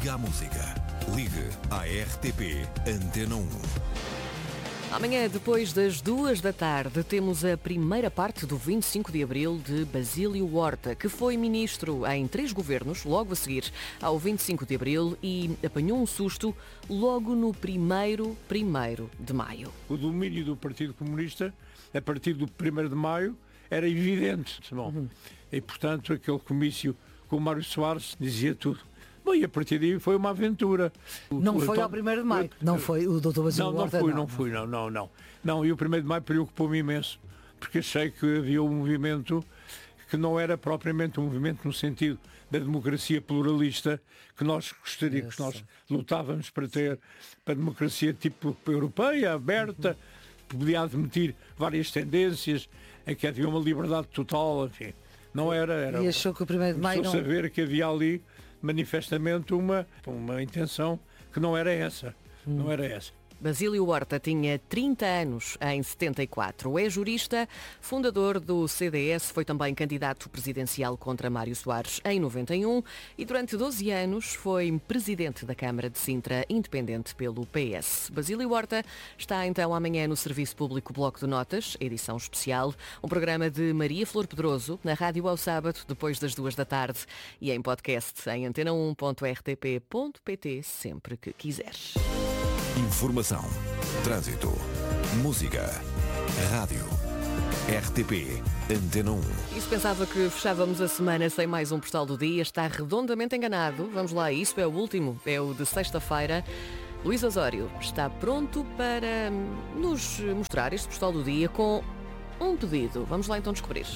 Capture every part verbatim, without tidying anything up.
Liga à música. Ligue à R T P Antena um. Amanhã, depois das duas da tarde, temos a primeira parte do vinte e cinco de abril de Basílio Horta, que foi ministro em três governos, logo a seguir ao vinte e cinco de abril, e apanhou um susto logo no primeiro, primeiro de maio. O domínio do Partido Comunista, a partir do primeiro de maio, era evidente. Bom, uhum. E, portanto, aquele comício com o Mário Soares dizia tudo. Bom, e a partir daí foi uma aventura. Não o, foi António, ao primeiro de maio, o, não foi o doutor Basílio Não, Horta, não fui, não, não fui, não, não, não. Não, e o primeiro de maio preocupou-me imenso, porque achei que havia um movimento que não era propriamente um movimento no sentido da democracia pluralista que nós gostaríamos, que nós lutávamos para ter, para a democracia tipo europeia, aberta, que podia admitir várias tendências, em que havia uma liberdade total, enfim. Não era, era. E achou que o primeiro de maio não... saber que havia ali manifestamente uma, uma intenção que não era essa, hum. não era essa. Basílio Horta tinha trinta anos em setenta e quatro. É jurista, fundador do C D S, foi também candidato presidencial contra Mário Soares em noventa e um e durante doze anos foi presidente da Câmara de Sintra, independente pelo P S. Basílio Horta está então amanhã no Serviço Público Bloco de Notas, edição especial, um programa de Maria Flor Pedroso, na rádio ao sábado, depois das duas da tarde, e em podcast em antena um ponto r t p ponto p t, sempre que quiseres. Informação, trânsito, música, rádio, R T P Antena um. E se pensava que fechávamos a semana sem mais um Postal do Dia, está redondamente enganado. Vamos lá, isso é o último, é o de sexta-feira. Luís Osório está pronto para nos mostrar este Postal do Dia com um pedido. Vamos lá então descobrir.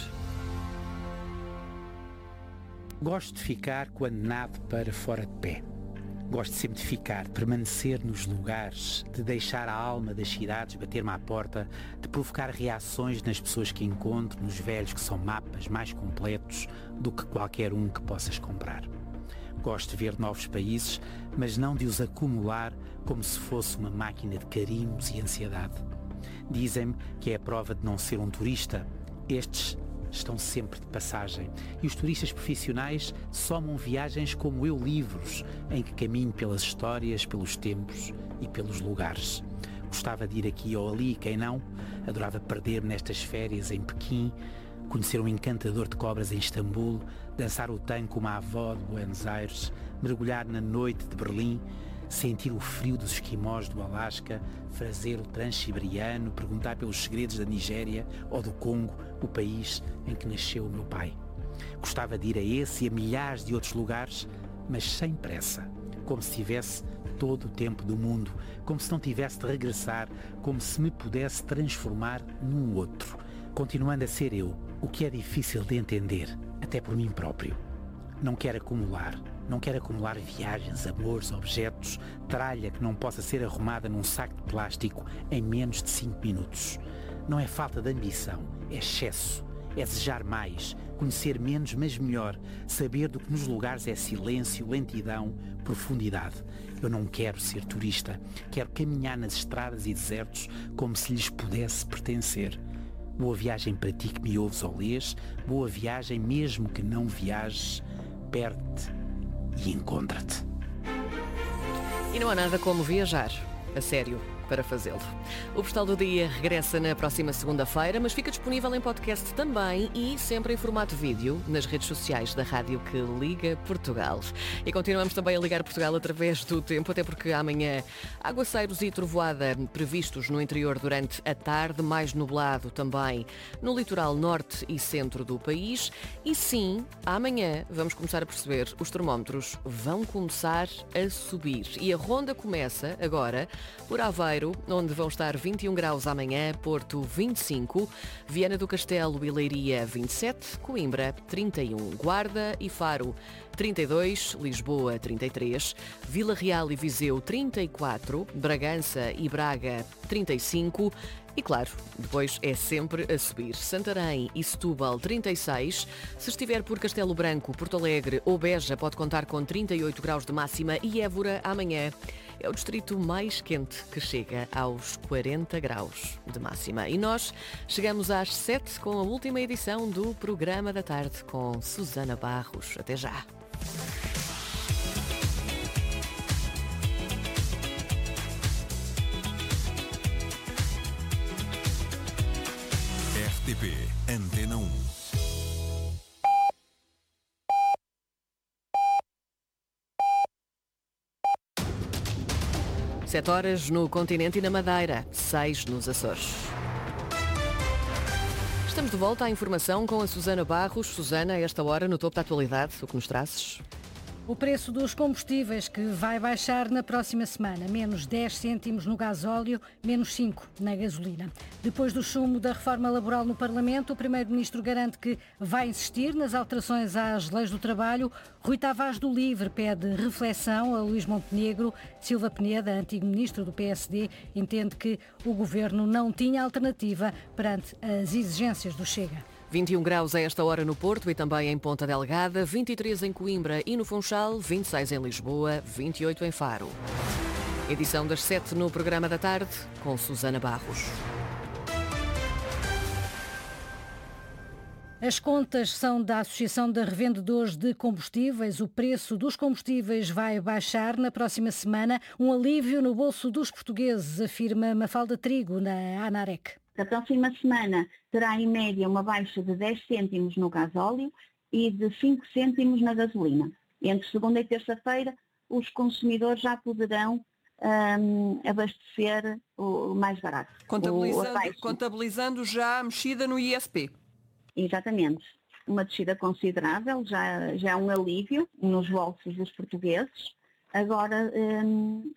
Gosto de ficar quando nado para fora de pé. Gosto sempre de ficar, de permanecer nos lugares, de deixar a alma das cidades bater-me à porta, de provocar reações nas pessoas que encontro, nos velhos que são mapas mais completos do que qualquer um que possas comprar. Gosto de ver novos países, mas não de os acumular como se fosse uma máquina de carimos e ansiedade. Dizem-me que é a prova de não ser um turista. Estes estão sempre de passagem e os turistas profissionais somam viagens como eu livros em que caminho pelas histórias, pelos tempos e pelos lugares. Gostava de ir aqui ou ali, quem não? Adorava perder-me nestas férias em Pequim, conhecer um encantador de cobras em Istambul, dançar o tango com uma avó de Buenos Aires, mergulhar na noite de Berlim, sentir o frio dos esquimós do Alasca, fazer o transiberiano, perguntar pelos segredos da Nigéria ou do Congo, o país em que nasceu o meu pai. Gostava de ir a esse e a milhares de outros lugares, mas sem pressa, como se tivesse todo o tempo do mundo, como se não tivesse de regressar, como se me pudesse transformar num outro, continuando a ser eu, o que é difícil de entender, até por mim próprio. Não quero acumular, não quero acumular viagens, amores, objetos, tralha que não possa ser arrumada num saco de plástico em menos de cinco minutos. Não é falta de ambição, é excesso, é desejar mais, conhecer menos, mas melhor, saber do que nos lugares é silêncio, lentidão, profundidade. Eu não quero ser turista, quero caminhar nas estradas e desertos como se lhes pudesse pertencer. Boa viagem para ti que me ouves ou lês, boa viagem mesmo que não viajes, perde-te e encontra-te. E não há nada como viajar, a sério, para fazê-lo. O Postal do Dia regressa na próxima segunda-feira, mas fica disponível em podcast também e sempre em formato vídeo nas redes sociais da rádio que liga Portugal. E continuamos também a ligar Portugal através do tempo, até porque amanhã aguaceiros e trovoada previstos no interior durante a tarde, mais nublado também no litoral norte e centro do país. E sim, amanhã vamos começar a perceber, os termómetros vão começar a subir. E a ronda começa agora por Aveiro, onde vão estar vinte e um graus amanhã, Porto vinte e cinco, Viana do Castelo e Leiria vinte e sete, Coimbra trinta e um, Guarda e Faro trinta e dois, Lisboa trinta e três, Vila Real e Viseu trinta e quatro, Bragança e Braga trinta e cinco e, claro, depois é sempre a subir. Santarém e Setúbal trinta e seis, se estiver por Castelo Branco, Porto Alegre ou Beja pode contar com trinta e oito graus de máxima e Évora amanhã é o distrito mais quente que chega aos quarenta graus de máxima. E nós chegamos às sete com a última edição do Programa da Tarde com Susana Barros. Até já! P Antena um. Sete horas no continente e na Madeira, seis nos Açores. Estamos de volta à informação com a Susana Barros. Susana, a esta hora, no topo da atualidade, o que nos trazes? O preço dos combustíveis que vai baixar na próxima semana. Menos dez cêntimos no gasóleo, menos cinco na gasolina. Depois do chumbo da reforma laboral no Parlamento, o Primeiro-Ministro garante que vai insistir nas alterações às leis do trabalho. Rui Tavares do Livre pede reflexão a Luís Montenegro. Silva Peneda, antigo Ministro do P S D, entende que o Governo não tinha alternativa perante as exigências do Chega. vinte e um graus a esta hora no Porto e também em Ponta Delgada, vinte e três em Coimbra e no Funchal, vinte e seis em Lisboa, vinte e oito em Faro. Edição das sete no programa da tarde, com Susana Barros. As contas são da Associação de Revendedores de Combustíveis. O preço dos combustíveis vai baixar na próxima semana. Um alívio no bolso dos portugueses, afirma Mafalda Trigo, na ANAREC. A próxima semana terá em média uma baixa de dez cêntimos no gasóleo e de cinco cêntimos na gasolina. Entre segunda e terça-feira os consumidores já poderão um, abastecer o mais barato. Contabilizando, o contabilizando já a mexida no I S P. Exatamente. Uma descida considerável, já, já é um alívio nos bolsos dos portugueses. Agora, um,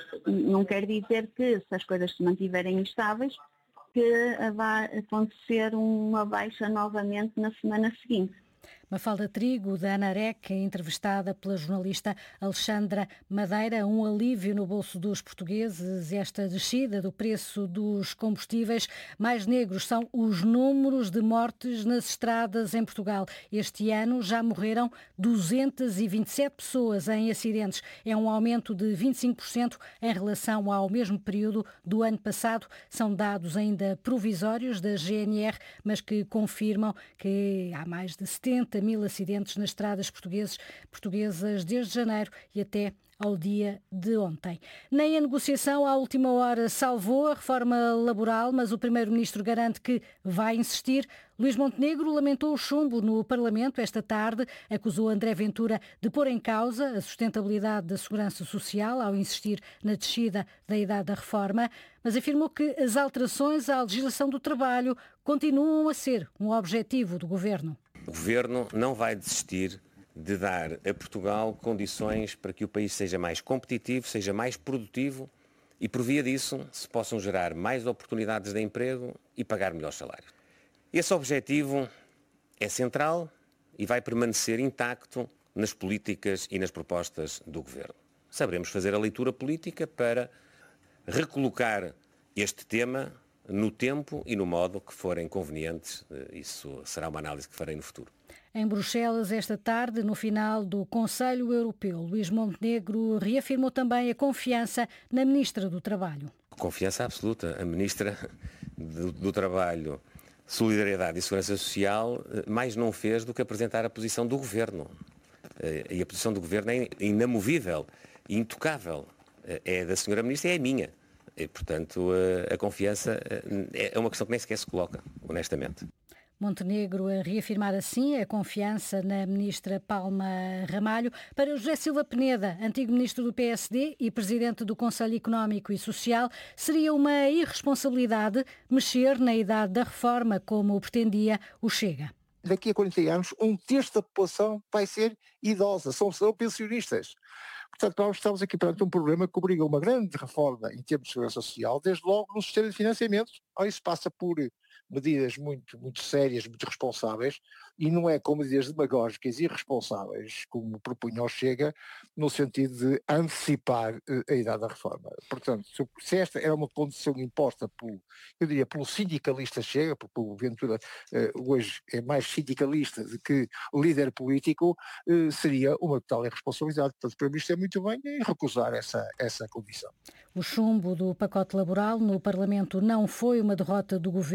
não quer dizer que, se as coisas se mantiverem estáveis, que vai acontecer uma baixa novamente na semana seguinte. Mafalda Trigo, da ANAREC, entrevistada pela jornalista Alexandra Madeira. Um alívio no bolso dos portugueses, esta descida do preço dos combustíveis. Mais negros são os números de mortes nas estradas em Portugal. Este ano já morreram duzentas e vinte e sete pessoas em acidentes. É um aumento de vinte e cinco por cento em relação ao mesmo período do ano passado. São dados ainda provisórios da G N R, mas que confirmam que há mais de setenta mil acidentes nas estradas portugueses, portuguesas desde janeiro e até ao dia de ontem. Nem a negociação à última hora salvou a reforma laboral, mas o Primeiro-Ministro garante que vai insistir. Luís Montenegro lamentou o chumbo no Parlamento esta tarde, acusou André Ventura de pôr em causa a sustentabilidade da segurança social ao insistir na descida da idade da reforma, mas afirmou que as alterações à legislação do trabalho continuam a ser um objetivo do Governo. O Governo não vai desistir de dar a Portugal condições para que o país seja mais competitivo, seja mais produtivo e, por via disso, se possam gerar mais oportunidades de emprego e pagar melhores salários. Esse objetivo é central e vai permanecer intacto nas políticas e nas propostas do Governo. Saberemos fazer a leitura política para recolocar este tema no tempo e no modo que forem convenientes. Isso será uma análise que farei no futuro. Em Bruxelas, esta tarde, no final do Conselho Europeu, Luís Montenegro reafirmou também a confiança na Ministra do Trabalho. Confiança absoluta. A Ministra do, do Trabalho, Solidariedade e Segurança Social mais não fez do que apresentar a posição do Governo. E a posição do Governo é inamovível, intocável. É da senhora Ministra e é a minha. E, portanto, a confiança é uma questão que nem sequer se coloca, honestamente. Montenegro a reafirmar assim a confiança na ministra Palma Ramalho. Para José Silva Peneda, antigo ministro do P S D e presidente do Conselho Económico e Social, seria uma irresponsabilidade mexer na idade da reforma, como pretendia o Chega. Daqui a quarenta anos, um terço da população vai ser idosa, são, são pensionistas. Portanto, nós estamos aqui perante um problema que obriga uma grande reforma em termos de segurança social, desde logo no sistema de financiamento. Isso passa por medidas muito, muito sérias, muito responsáveis, e não é com medidas demagógicas e irresponsáveis, como propunha o Chega, no sentido de antecipar a idade da reforma. Portanto, se esta era uma condição imposta pelo, eu diria, pelo sindicalista Chega, porque o Ventura hoje é mais sindicalista do que líder político, seria uma total irresponsabilidade. Portanto, para mim isto é muito bem em recusar essa, essa condição. O chumbo do pacote laboral no Parlamento não foi uma derrota do Governo. No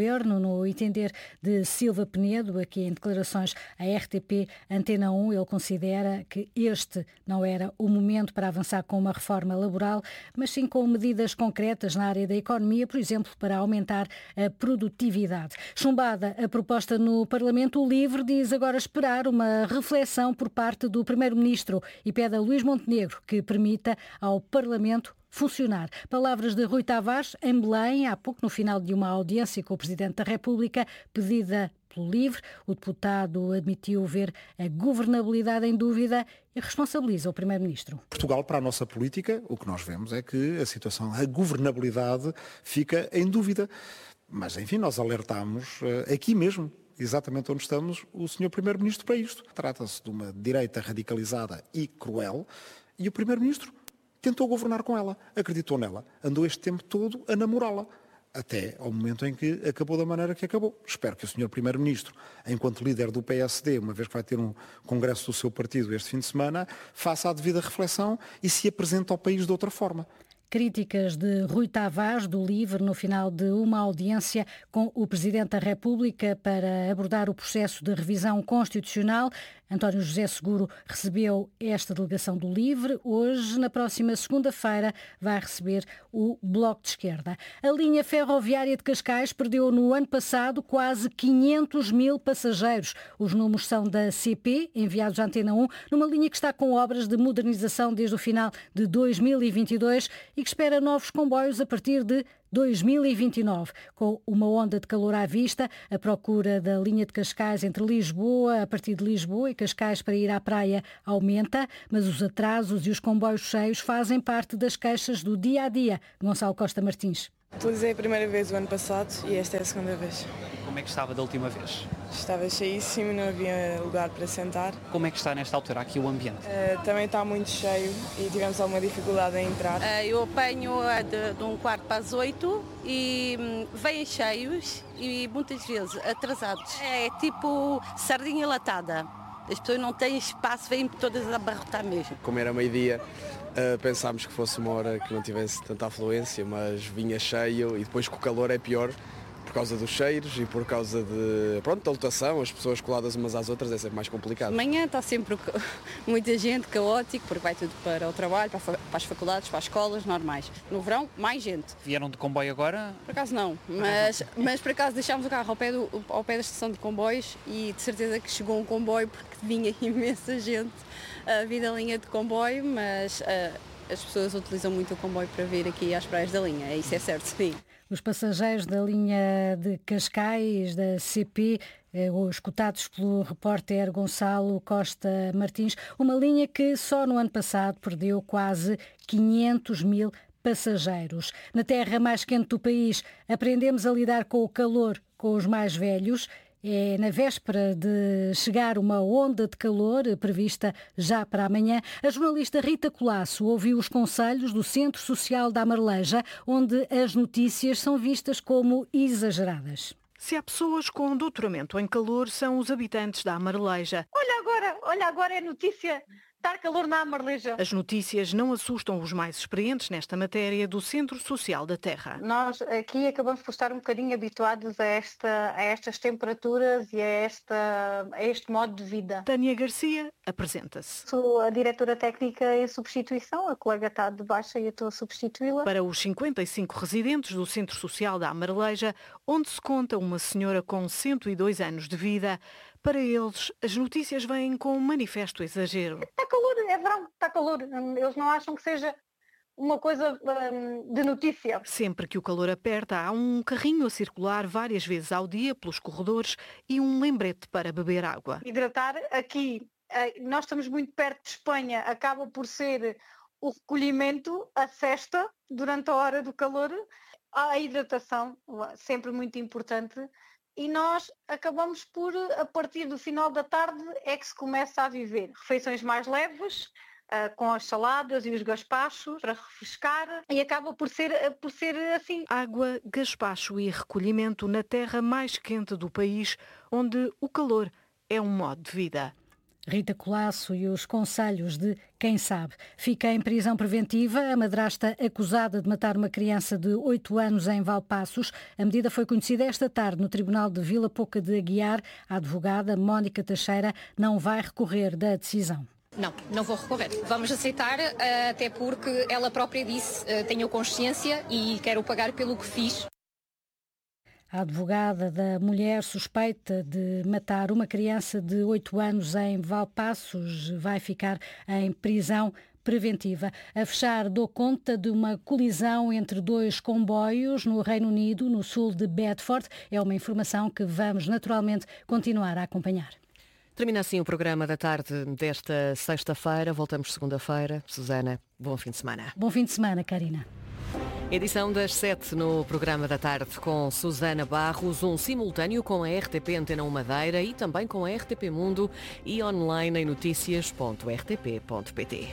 no entender de Silva Penedo, aqui em declarações à R T P Antena um. Ele considera que este não era o momento para avançar com uma reforma laboral, mas sim com medidas concretas na área da economia, por exemplo, para aumentar a produtividade. Chumbada a proposta no Parlamento, o LIVRE diz agora esperar uma reflexão por parte do Primeiro-Ministro e pede a Luís Montenegro que permita ao Parlamento funcionar. Palavras de Rui Tavares em Belém, há pouco no final de uma audiência com o Presidente da República, pedida pelo LIVRE. O deputado admitiu ver a governabilidade em dúvida e responsabiliza o Primeiro-Ministro. Portugal, para a nossa política, o que nós vemos é que a situação, a governabilidade fica em dúvida. Mas, enfim, nós alertámos aqui mesmo, exatamente onde estamos, o senhor Primeiro-Ministro para isto. Trata-se de uma direita radicalizada e cruel e o Primeiro-Ministro tentou governar com ela, acreditou nela, andou este tempo todo a namorá-la, até ao momento em que acabou da maneira que acabou. Espero que o senhor Primeiro-Ministro, enquanto líder do P S D, uma vez que vai ter um congresso do seu partido este fim de semana, faça a devida reflexão e se apresente ao país de outra forma. Críticas de Rui Tavares, do LIVRE, no final de uma audiência com o Presidente da República para abordar o processo de revisão constitucional. António José Seguro recebeu esta delegação do LIVRE. Hoje, na próxima segunda-feira, vai receber o Bloco de Esquerda. A linha ferroviária de Cascais perdeu no ano passado quase quinhentos mil passageiros. Os números são da C P, enviados à Antena um, numa linha que está com obras de modernização desde o final de dois mil e vinte e dois e que espera novos comboios a partir de dois mil e vinte e nove. Com uma onda de calor à vista, a procura da linha de Cascais entre Lisboa, a partir de Lisboa e Cascais para ir à praia aumenta, mas os atrasos e os comboios cheios fazem parte das queixas do dia a dia. Gonçalo Costa Martins. Utilizei a primeira vez o ano passado e esta é a segunda vez. Como é que estava da última vez? Estava cheíssimo, não havia lugar para sentar. Como é que está nesta altura aqui o ambiente? Uh, também está muito cheio e tivemos alguma dificuldade em entrar. Uh, eu apanho uh, de, de um quarto para as oito e um, vêm cheios e muitas vezes atrasados. É tipo sardinha latada. As pessoas não têm espaço, vêm todas a abarrotar mesmo. Como era meio-dia, uh, pensámos que fosse uma hora que não tivesse tanta afluência, mas vinha cheio e depois com o calor é pior. Por causa dos cheiros e por causa de, pronto, da lotação, as pessoas coladas umas às outras é sempre mais complicado. De manhã está sempre muita gente, caótico, porque vai tudo para o trabalho, para as faculdades, para as escolas normais. No verão, mais gente. Vieram de comboio agora? Por acaso não, mas, mas por acaso deixámos o carro ao pé, do, ao pé da estação de comboios e de certeza que chegou um comboio porque vinha imensa gente a vir da linha de comboio, mas uh, as pessoas utilizam muito o comboio para vir aqui às praias da linha, isso é certo, sim. Os passageiros da linha de Cascais, da C P, escutados pelo repórter Gonçalo Costa Martins, uma linha que só no ano passado perdeu quase quinhentos mil passageiros. Na terra mais quente do país, aprendemos a lidar com o calor com os mais velhos. É na véspera de chegar uma onda de calor prevista já para amanhã. A jornalista Rita Colasso ouviu os conselhos do Centro Social da Marleja, onde as notícias são vistas como exageradas. Se há pessoas com doutoramento em calor, são os habitantes da Amareleja. Olha agora, olha agora é notícia. Está calor na Amareleja. As notícias não assustam os mais experientes nesta matéria do Centro Social da Terra. Nós aqui acabamos por estar um bocadinho habituados a, esta, a estas temperaturas e a, esta, a este modo de vida. Tânia Garcia apresenta-se. Sou a diretora técnica em substituição, a colega está de baixa e eu estou a substituí-la. Para os cinquenta e cinco residentes do Centro Social da Amareleja, onde se conta uma senhora com cento e dois anos de vida, para eles, as notícias vêm com um manifesto exagero. Está calor, é verão, está calor. Eles não acham que seja uma coisa hum, de notícia. Sempre que o calor aperta, há um carrinho a circular várias vezes ao dia pelos corredores e um lembrete para beber água. Hidratar aqui, nós estamos muito perto de Espanha, acaba por ser o recolhimento, a cesta, durante a hora do calor, a hidratação, sempre muito importante. E nós acabamos por, a partir do final da tarde, é que se começa a viver. Refeições mais leves, uh, com as saladas e os gaspachos, para refrescar, e acaba por ser, por ser assim. Água, gaspacho e recolhimento na terra mais quente do país, onde o calor é um modo de vida. Rita Colasso e os conselhos de quem sabe. Fica em prisão preventiva a madrasta acusada de matar uma criança de oito anos em Valpaços. A medida foi conhecida esta tarde no Tribunal de Vila Pouca de Aguiar. A advogada Mónica Teixeira não vai recorrer da decisão. Não, não vou recorrer. Vamos aceitar, até porque ela própria disse, tenho consciência e quero pagar pelo que fiz. A advogada da mulher suspeita de matar uma criança de oito anos em Valpaços vai ficar em prisão preventiva. A fechar, dou conta de uma colisão entre dois comboios no Reino Unido, no sul de Bedford. É uma informação que vamos naturalmente continuar a acompanhar. Termina assim o programa da tarde desta sexta-feira. Voltamos segunda-feira. Susana, bom fim de semana. Bom fim de semana, Karina. Edição das sete no programa da tarde com Susana Barros, um simultâneo com a R T P Antena um Madeira e também com a R T P Mundo e online em notícias ponto r t p ponto p t.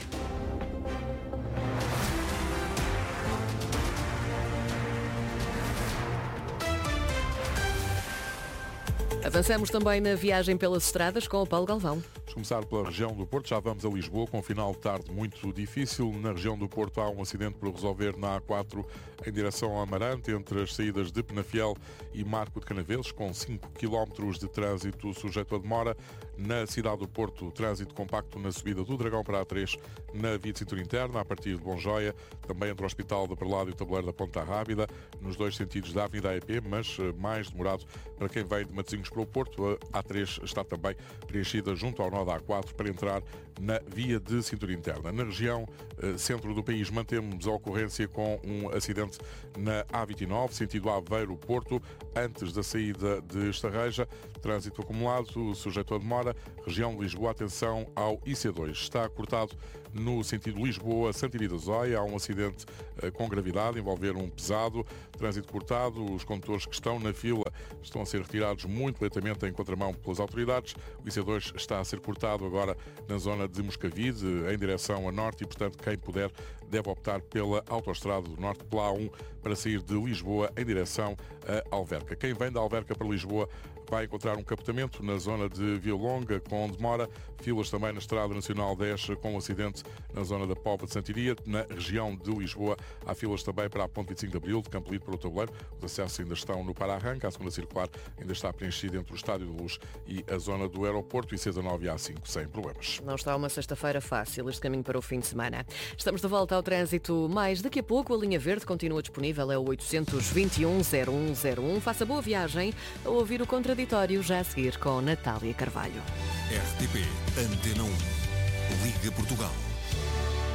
Avançamos também na viagem pelas estradas com o Paulo Galvão. Vamos começar pela região do Porto, já vamos a Lisboa com um final de tarde muito difícil. Na região do Porto há um acidente por resolver na A quatro em direção a Amarante, entre as saídas de Penafiel e Marco de Canaveses, com cinco quilómetros de trânsito sujeito a demora. Na cidade do Porto, trânsito compacto na subida do Dragão para a A três, na via de cintura interna, a partir de Bonjoia, também entre o Hospital da Perlada e o Tabuleiro da Ponta Rábida, nos dois sentidos da Avenida A E P, mas mais demorado para quem vem de Matosinhos para o Porto. A A três está também preenchida junto ao nó da A quatro para entrar na via de cintura interna. Na região eh, centro do país mantemos a ocorrência com um acidente na A vinte e nove, sentido Aveiro-Porto, antes da saída de Estarreja. Trânsito acumulado, sujeito a demora. Região de Lisboa, atenção ao I C dois. Está cortado no sentido Lisboa-Santirida-Zóia. Há um acidente eh, com gravidade, envolver um pesado. Trânsito cortado. Os condutores que estão na fila estão a ser retirados muito lentamente em contramão pelas autoridades. O I C dois está a ser cortado agora na zona de Moscavide, em direção a norte, e, portanto, quem puder deve optar pela autoestrada do norte, pela A um, para sair de Lisboa em direção a Alverca. Quem vem da Alverca para Lisboa vai encontrar um capotamento na zona de Via Longa, com demora. Filas também na Estrada Nacional dez, com um acidente na zona da Póvoa de Santiria. Na região de Lisboa, há filas também para a Ponte vinte e cinco de Abril, de Campo Lido para o Tabuleiro. Os acessos ainda estão no para-arranca. A segunda circular ainda está preenchida entre o Estádio de Luz e a zona do aeroporto, e C dezanove e A cinco sem problemas. Não está uma sexta-feira fácil este caminho para o fim de semana. Estamos de volta ao trânsito, mas daqui a pouco a linha verde continua disponível, é o oito dois um, zero um zero um. Faça boa viagem a ouvir o Contraditório já a seguir com Natália Carvalho. R T P Antena um. Liga Portugal.